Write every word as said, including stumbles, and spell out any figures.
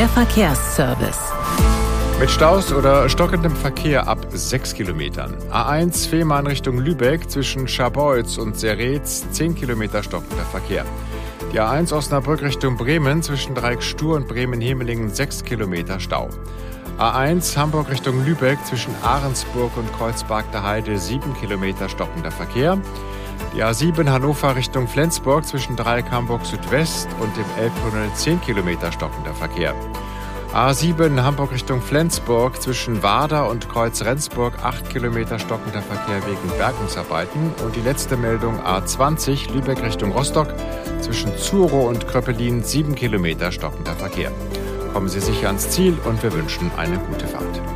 der Verkehrsservice. Mit Staus oder stockendem Verkehr ab sechs Kilometern. A eins Fehmarn Richtung Lübeck zwischen Scharbeutz und Seretz zehn Kilometer stockender Verkehr. Die A eins Osnabrück Richtung Bremen zwischen Dreieckstuhr und Bremen-Hemelingen sechs Kilometer Stau. A eins Hamburg Richtung Lübeck zwischen Ahrensburg und Kreuzberg der Heide sieben Kilometer stockender Verkehr. Die A sieben Hannover Richtung Flensburg zwischen Dreieck Hamburg Südwest und dem Elbtunnel zehn Kilometer stockender Verkehr. A sieben Hamburg Richtung Flensburg zwischen Warder und Kreuz Rendsburg acht Kilometer stockender Verkehr wegen Bergungsarbeiten. Und die letzte Meldung A zwanzig Lübeck Richtung Rostock zwischen Zuro und Kröppelin sieben Kilometer stockender Verkehr. Kommen Sie sicher ans Ziel und wir wünschen eine gute Fahrt.